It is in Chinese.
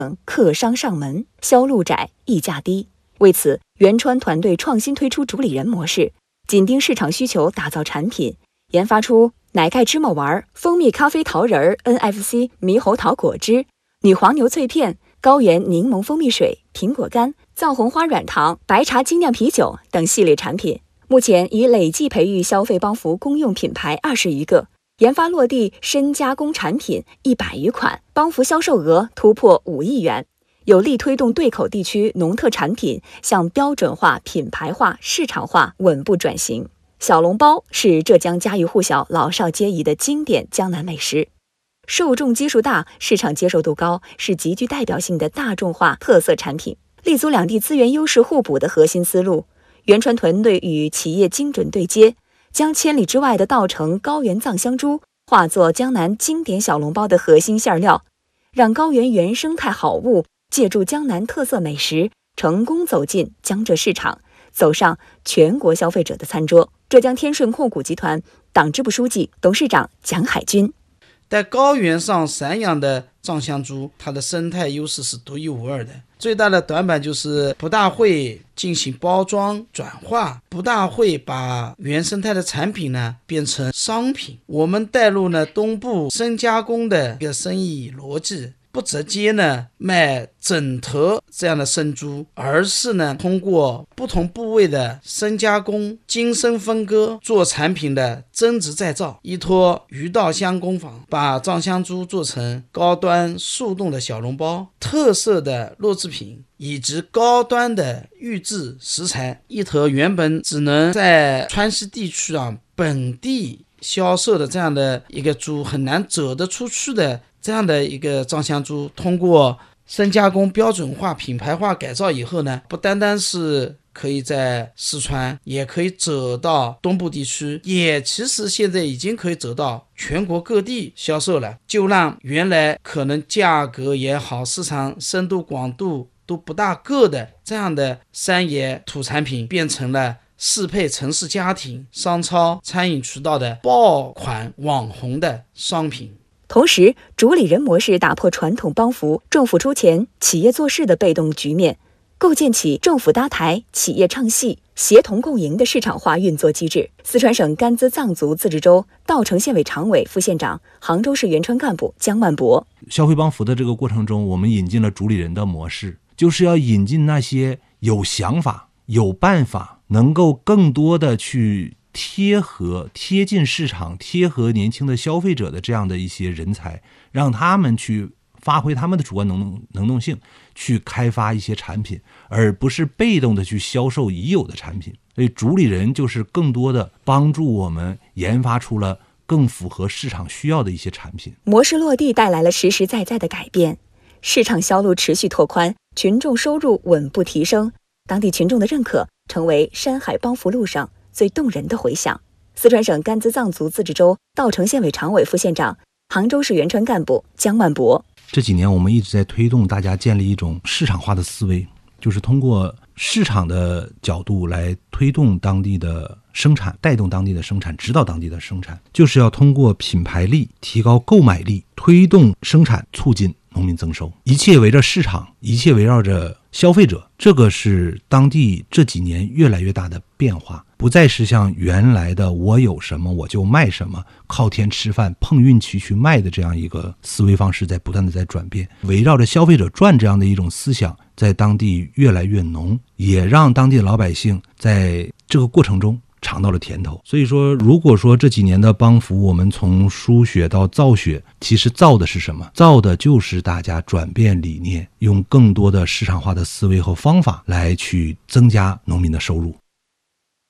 客商上门，销路窄，溢价低。为此，原川团队创新推出主理人模式，紧盯市场需求打造产品，研发出奶盖芝麻丸、蜂蜜咖啡桃仁、NFC 猕猴桃果汁、女黄牛脆片、高原柠檬蜂蜜水、苹果干、藏红花软糖、白茶精酿啤酒等系列产品。目前已累计培育消费帮扶公用品牌20余个，研发落地深加工产品100余款，帮扶销售额突破5亿元，有力推动对口地区农特产品向标准化、品牌化、市场化稳步转型。小笼包是浙江家喻户晓、老少皆宜的经典江南美食，受众基数大，市场接受度高，是极具代表性的大众化特色产品。立足两地资源优势互补的核心思路，原川团队与企业精准对接，将千里之外的稻城高原藏香猪化作江南经典小笼包的核心馅料，让高原原生态好物借助江南特色美食，成功走进江浙市场，走上全国消费者的餐桌。浙江天顺控股集团党支部书记、董事长蒋海军。 在高原上散养的藏香猪，它的生态优势是独一无二的，最大的短板就是不大会进行包装转化，不大会把原生态的产品呢变成商品。我们带入了东部深加工的一个生意逻辑，不直接呢卖整头这样的生猪，而是呢通过不同部位的深加工、精深分割做产品的增值再造，依托鱼稻香工坊，把藏香猪做成高端速冻的小笼包、特色的肉制品以及高端的预制食材。一头原本只能在川西地区本地销售的这样的一个猪，很难走得出去的这样的一个藏香猪，通过深加工、标准化、品牌化改造以后呢，不单单是可以在四川，也可以走到东部地区，也其实现在已经可以走到全国各地销售了，就让原来可能价格也好、市场深度广度都不大够的这样的山野土产品，变成了适配城市家庭、商超、餐饮渠道的爆款网红的商品。 同时，主理人模式打破传统帮扶政府出钱、企业做事的被动局面，构建起政府搭台、企业唱戏、协同共赢的市场化运作机制。四川省甘孜藏族自治州稻城县委常委、副县长、杭州市原川干部姜万博。 消费帮扶的这个过程中，我们引进了主理人的模式，就是要引进那些有想法、有办法，能够更多的去贴近市场、贴合年轻的消费者的这样的一些人才，让他们去发挥他们的主观能动性，去开发一些产品，而不是被动的去销售已有的产品。所以主理人就是更多的帮助我们研发出了更符合市场需要的一些产品。 模式落地带来了实实在在的改变，市场销路持续拓宽，群众收入稳步提升，当地群众的认可成为山海帮扶路上最动人的回响。四川省甘孜藏族自治州稻城县委常委、副县长、杭州市原川干部姜万博。 这几年我们一直在推动大家建立一种市场化的思维，就是通过市场的角度来推动当地的生产，带动当地的生产，指导当地的生产，就是要通过品牌力提高购买力，推动生产，促进农民增收，一切围着市场，一切围绕着消费者。这个是当地这几年越来越大的变化，不再是像原来的我有什么我就卖什么，靠天吃饭碰运气去卖的这样一个思维方式在不断的在转变，围绕着消费者转这样的一种思想在当地越来越浓，也让当地的老百姓在这个过程中尝到了甜头。所以说，如果说这几年的帮扶，我们从输血到造血，其实造的是什么？造的就是大家转变理念，用更多的市场化的思维和方法来去增加农民的收入。